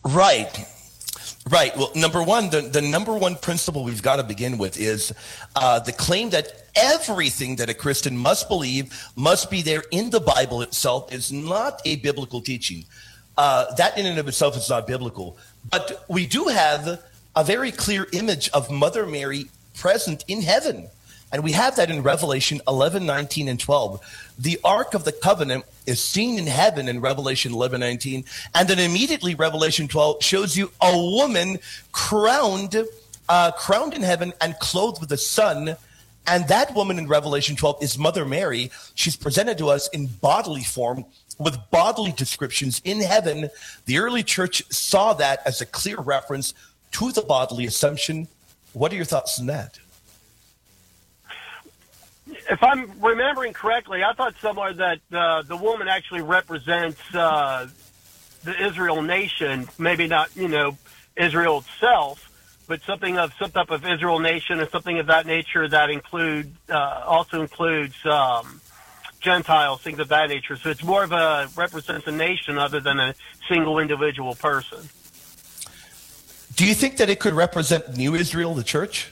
Right. Right. Well, number one, the number one principle we've got to begin with is the claim that everything that a Christian must believe must be there in the Bible itself is not a biblical teaching. That in and of itself is not biblical. But we do have a very clear image of Mother Mary present in heaven. And we have that in Revelation 11, 19, and 12. The Ark of the Covenant is seen in heaven in Revelation 11, 19. And then immediately Revelation 12 shows you a woman crowned in heaven and clothed with the sun. And that woman in Revelation 12 is Mother Mary. She's presented to us in bodily form with bodily descriptions in heaven. The early church saw that as a clear reference to the bodily assumption. What are your thoughts on that? If I'm remembering correctly, I thought somewhere that the woman actually represents the Israel nation, maybe not, Israel itself, but some type of Israel nation or something of that nature that also includes Gentiles, things of that nature. So it's more of represents a nation other than a single individual person. Do you think that it could represent New Israel, the church?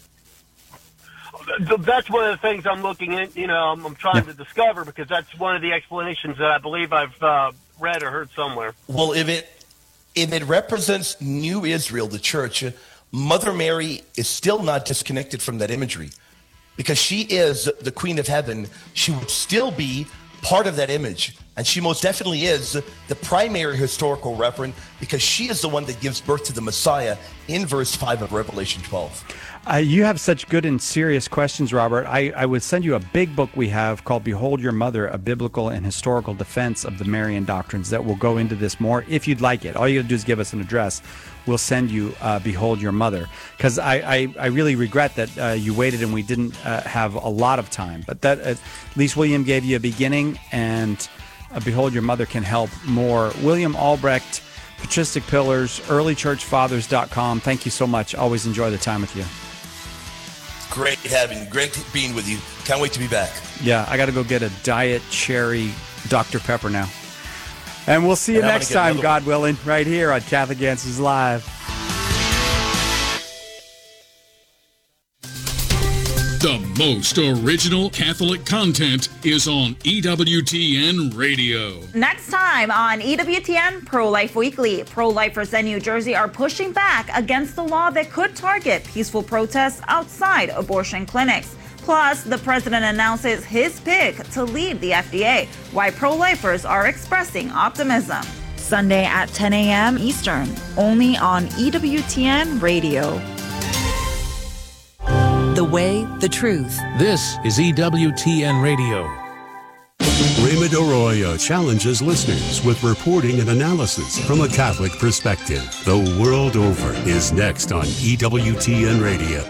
That's one of the things I'm looking at, I'm trying to discover, because that's one of the explanations that I believe I've read or heard somewhere. Well, if it represents New Israel, the church, Mother Mary is still not disconnected from that imagery, because she is the Queen of Heaven. She would still be part of that image, and she most definitely is the primary historical referent, because she is the one that gives birth to the Messiah in verse 5 of Revelation 12. You have such good and serious questions, Robert. I would send you a big book we have called Behold Your Mother, a biblical and historical defense of the Marian doctrines that will go into this more if you'd like it. All you got to do is give us an address. We'll send you Behold Your Mother, because I really regret that you waited and we didn't have a lot of time. But that at least William gave you a beginning, and Behold Your Mother can help more. William Albrecht, Patristic Pillars, earlychurchfathers.com. Thank you so much. Always enjoy the time with you. Great being with you. Can't wait to be back. Yeah, I got to go get a Diet Cherry Dr. Pepper now. And we'll see you next time, God willing, right here on Catholic Answers Live. The most original Catholic content is on EWTN Radio. Next time on EWTN Pro-Life Weekly, pro-lifers in New Jersey are pushing back against the law that could target peaceful protests outside abortion clinics. Plus, the president announces his pick to lead the FDA, why pro-lifers are expressing optimism. Sunday at 10 a.m. Eastern, only on EWTN Radio. The way, the truth. This is EWTN Radio. Raymond Arroyo challenges listeners with reporting and analysis from a Catholic perspective. The world over is next on EWTN Radio.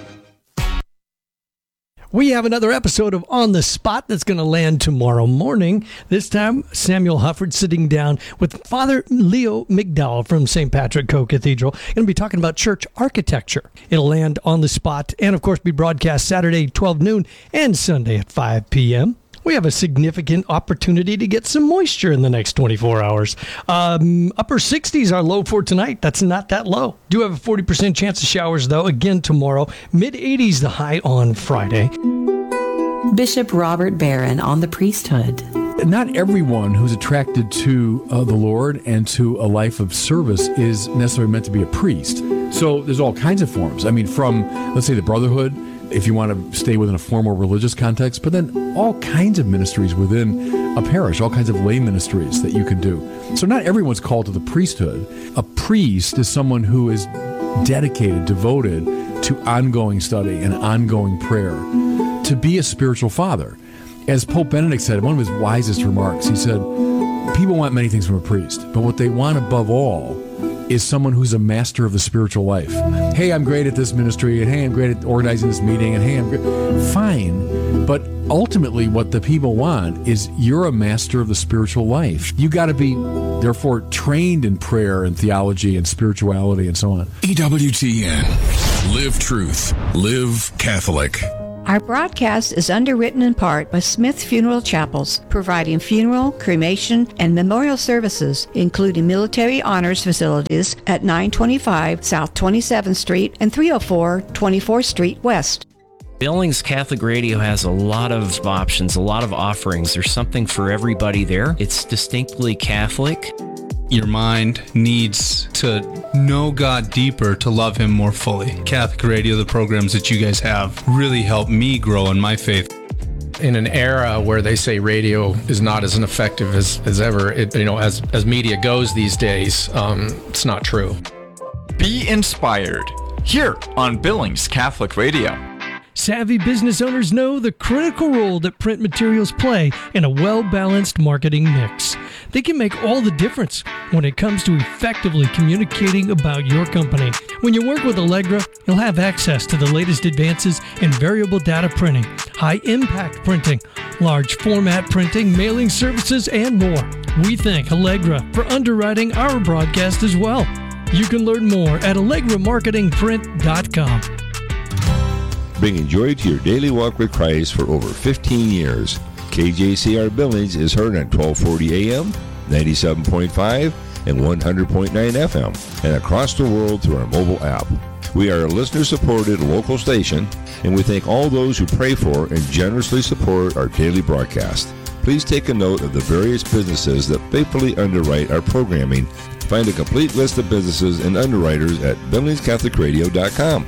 We have another episode of On the Spot that's going to land tomorrow morning. This time, Samuel Hufford sitting down with Father Leo McDowell from St. Patrick Co-Cathedral. Going to be talking about church architecture. It'll land on the spot and, of course, be broadcast Saturday, 12 noon and Sunday at 5 p.m. We have a significant opportunity to get some moisture in the next 24 hours. Upper 60s are low for tonight. That's not that low. Do have a 40% chance of showers, though, again tomorrow. Mid-80s the high on Friday. Bishop Robert Barron on the priesthood. Not everyone who's attracted to the Lord and to a life of service is necessarily meant to be a priest. So there's all kinds of forms. I mean, from, let's say, the brotherhood, if you want to stay within a formal religious context, but then all kinds of ministries within a parish, all kinds of lay ministries that you can do. So not everyone's called to the priesthood. A priest is someone who is dedicated, devoted to ongoing study and ongoing prayer, to be a spiritual father. As Pope Benedict said in one of his wisest remarks, he said, people want many things from a priest, but what they want above all is someone who's a master of the spiritual life. Hey, I'm great at this ministry, and hey, I'm great at organizing this meeting, and hey, I'm great. Fine, but ultimately what the people want is you're a master of the spiritual life. You got to be, therefore, trained in prayer and theology and spirituality and so on. EWTN. Live truth. Live Catholic. Our broadcast is underwritten in part by Smith Funeral Chapels, providing funeral, cremation, and memorial services, including military honors facilities at 925 South 27th Street and 304 24th Street West. Billings Catholic Radio has a lot of options, a lot of offerings. There's something for everybody there. It's distinctly Catholic. Your mind needs to know God deeper to love Him more fully. Catholic Radio, the programs that you guys have, really help me grow in my faith. In an era where they say radio is not as effective as ever, as media goes these days, it's not true. Be inspired here on Billings Catholic Radio. Savvy business owners know the critical role that print materials play in a well-balanced marketing mix. They can make all the difference when it comes to effectively communicating about your company. When you work with Allegra, you'll have access to the latest advances in variable data printing, high-impact printing, large format printing, mailing services, and more. We thank Allegra for underwriting our broadcast as well. You can learn more at allegramarketingprint.com. Bringing joy to your daily walk with Christ for over 15 years. KJCR Billings is heard on 1240 AM, 97.5, and 100.9 FM, and across the world through our mobile app. We are a listener-supported local station, and we thank all those who pray for and generously support our daily broadcast. Please take a note of the various businesses that faithfully underwrite our programming. Find a complete list of businesses and underwriters at BillingsCatholicRadio.com.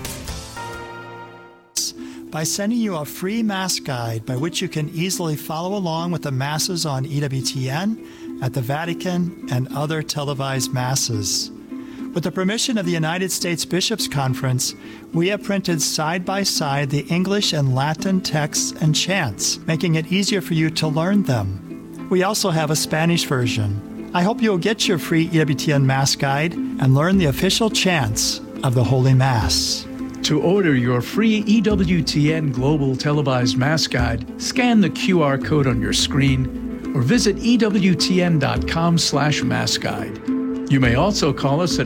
By sending you a free Mass guide by which you can easily follow along with the Masses on EWTN, at the Vatican, and other televised Masses. With the permission of the United States Bishops' Conference, we have printed side by side the English and Latin texts and chants, making it easier for you to learn them. We also have a Spanish version. I hope you'll get your free EWTN Mass guide and learn the official chants of the Holy Mass. To order your free EWTN Global Televised Mass Guide, scan the QR code on your screen or visit EWTN.com/Mass Guide. You may also call us at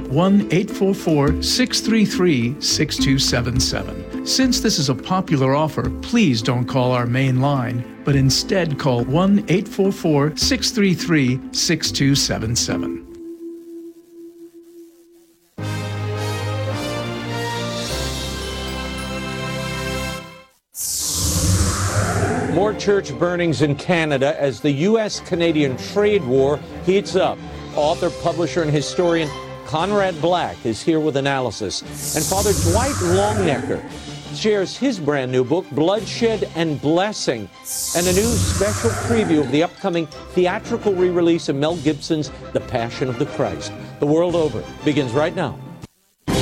1-844-633-6277. Since this is a popular offer, please don't call our main line, but instead call 1-844-633-6277. More church burnings in Canada as the U.S.-Canadian trade war heats up. Author, publisher, and historian Conrad Black is here with analysis. And Father Dwight Longnecker shares his brand new book, Bloodshed and Blessing, and a new special preview of the upcoming theatrical re-release of Mel Gibson's The Passion of the Christ. The World Over begins right now